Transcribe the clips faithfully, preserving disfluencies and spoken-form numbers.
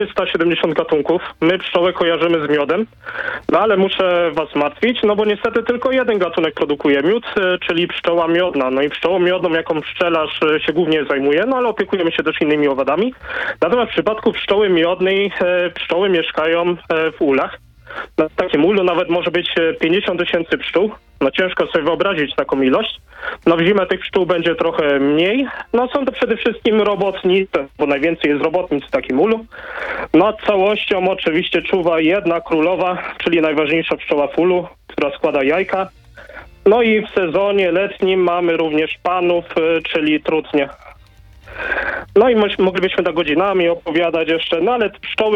trzysta siedemdziesiąt gatunków. My pszczołę kojarzymy z miodem, no ale muszę was martwić, no bo niestety tylko jeden gatunek produkuje miód, e, czyli pszczoła miodna. No i pszczołą miodną, jaką pszczelarz e, się głównie zajmuje, no ale opiekujemy się też innymi owadami. Natomiast w przypadku pszczoły miodnej e, pszczoły mieszkają e, w ulach. Na takim ulu nawet może być pięćdziesiąt tysięcy pszczół. No ciężko sobie wyobrazić taką ilość. No w zimę tych pszczół będzie trochę mniej. No są to przede wszystkim robotnice, bo najwięcej jest robotnic w takim ulu. Nad całością oczywiście czuwa jedna królowa, czyli najważniejsza pszczoła w ulu, która składa jajka. No i w sezonie letnim mamy również panów, czyli trutnie. No i moglibyśmy tak godzinami opowiadać jeszcze, no ale pszczoły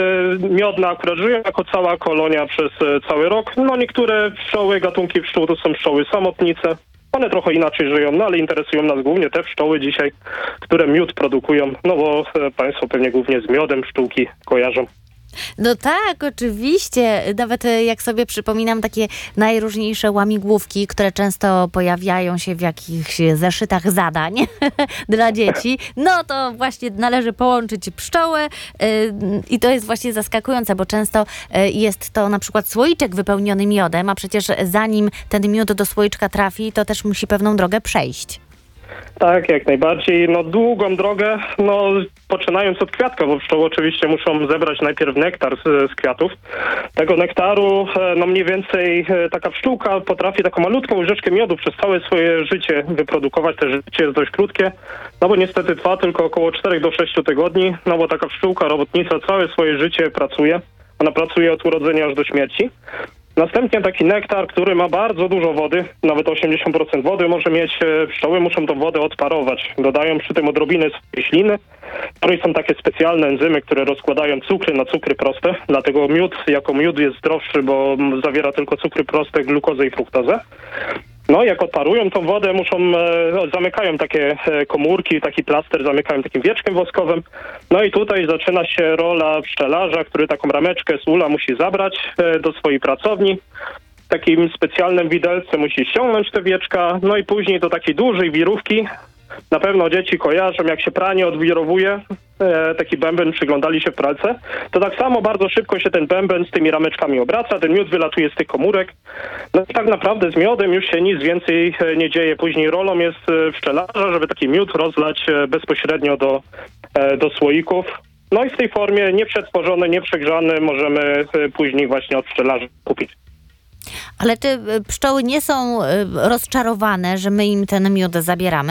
y, miodne akurat żyją jako cała kolonia przez y, cały rok. No niektóre pszczoły, gatunki pszczół to są pszczoły samotnice. One trochę inaczej żyją, no ale interesują nas głównie te pszczoły dzisiaj, które miód produkują, no bo y, państwo pewnie głównie z miodem pszczółki kojarzą. No tak, oczywiście. Nawet jak sobie przypominam takie najróżniejsze łamigłówki, które często pojawiają się w jakichś zeszytach zadań dla dzieci, no to właśnie należy połączyć pszczołę yy, i to jest właśnie zaskakujące, bo często yy, jest to na przykład słoiczek wypełniony miodem, a przecież zanim ten miód do słoiczka trafi, to też musi pewną drogę przejść. Tak, jak najbardziej. No długą drogę, no poczynając od kwiatka, bo pszczoły oczywiście muszą zebrać najpierw nektar z, z kwiatów. Tego nektaru, no mniej więcej taka pszczółka potrafi taką malutką łyżeczkę miodu przez całe swoje życie wyprodukować. Te życie jest dość krótkie, no bo niestety trwa tylko około czterech do sześciu tygodni, no bo taka pszczółka, robotnica całe swoje życie pracuje. Ona pracuje od urodzenia aż do śmierci. Następnie taki nektar, który ma bardzo dużo wody, nawet osiemdziesiąt procent wody może mieć, pszczoły muszą tą wodę odparować. Dodają przy tym odrobinę swojej śliny, w której są takie specjalne enzymy, które rozkładają cukry na cukry proste. Dlatego miód jako miód jest zdrowszy, bo zawiera tylko cukry proste, glukozę i fruktozę. No jak odparują tą wodę, muszą, e, zamykają takie e, komórki, taki plaster zamykają takim wieczkiem woskowym. No i tutaj zaczyna się rola pszczelarza, który taką rameczkę z ula musi zabrać e, do swojej pracowni. Takim specjalnym widelcem musi ściągnąć te wieczka, no i później do takiej dużej wirówki. Na pewno dzieci kojarzą, jak się pranie odwirowuje, e, taki bęben, przyglądali się w pralce, to tak samo bardzo szybko się ten bęben z tymi rameczkami obraca, ten miód wylatuje z tych komórek. No i tak naprawdę z miodem już się nic więcej e, nie dzieje. Później rolą jest e, pszczelarza, żeby taki miód rozlać e, bezpośrednio do, e, do słoików. No i w tej formie nieprzetworzony, nieprzegrzany możemy e, później właśnie od pszczelarzy kupić. Ale czy pszczoły nie są rozczarowane, że my im ten miód zabieramy?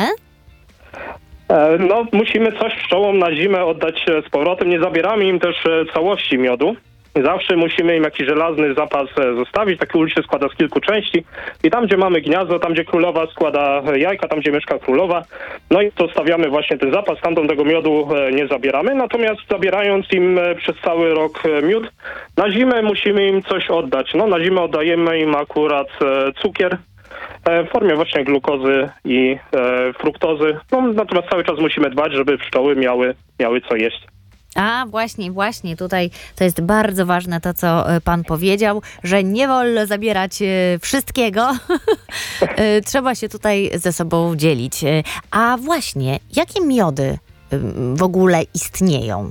No, musimy coś pszczołom na zimę oddać z powrotem. Nie zabieramy im też całości miodu. Zawsze musimy im jakiś żelazny zapas zostawić. Taki ul się składa z kilku części. I tam, gdzie mamy gniazdo, tam, gdzie królowa składa jajka, tam, gdzie mieszka królowa, no i to stawiamy właśnie ten zapas. Tamtąd tego miodu nie zabieramy. Natomiast zabierając im przez cały rok miód, na zimę musimy im coś oddać. No, na zimę oddajemy im akurat cukier w formie właśnie glukozy i e, fruktozy. No, natomiast cały czas musimy dbać, żeby pszczoły miały, miały co jeść. A właśnie, właśnie tutaj to jest bardzo ważne to, co pan powiedział, że nie wolno zabierać wszystkiego. Trzeba się tutaj ze sobą dzielić. A właśnie, jakie miody w ogóle istnieją?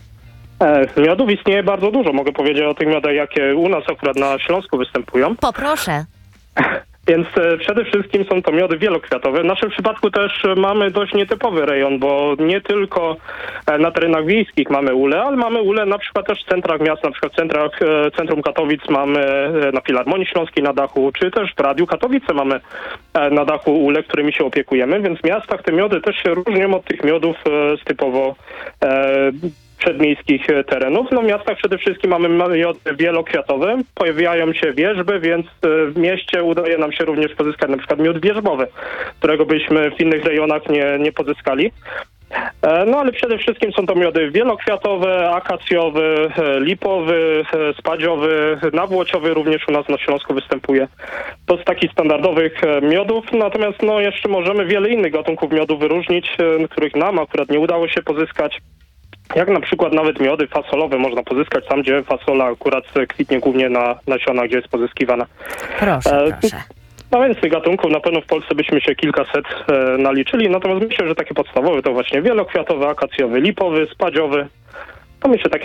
E, miodów istnieje bardzo dużo. Mogę powiedzieć o tych miodach, jakie u nas akurat na Śląsku występują. Poproszę. Więc e, przede wszystkim są to miody wielokwiatowe. W naszym przypadku też mamy dość nietypowy rejon, bo nie tylko e, na terenach wiejskich mamy ule, ale mamy ule na przykład też w centrach miast, na przykład w centrach, e, centrum Katowic mamy e, na Filharmonii Śląskiej na dachu, czy też w Radiu Katowice mamy e, na dachu ule, którymi się opiekujemy, więc w miastach te miody też się różnią od tych miodów e, z typowo e, przedmiejskich terenów. No w miastach przede wszystkim mamy miody wielokwiatowe, pojawiają się wierzby, więc w mieście udaje nam się również pozyskać na przykład miód wierzbowy, którego byśmy w innych rejonach nie, nie pozyskali. No ale przede wszystkim są to miody wielokwiatowe, akacjowy, lipowy, spadziowy, nawłociowy również u nas na Śląsku występuje. To z takich standardowych miodów, natomiast no jeszcze możemy wiele innych gatunków miodu wyróżnić, których nam akurat nie udało się pozyskać. Jak na przykład nawet miody fasolowe można pozyskać tam, gdzie fasola akurat kwitnie głównie na nasionach, gdzie jest pozyskiwana. Proszę, e, proszę. No więc tych gatunków na pewno w Polsce byśmy się kilkaset e, naliczyli, natomiast myślę, że takie podstawowe to właśnie wielokwiatowy, akacjowy, lipowy, spadziowy. To myślę takie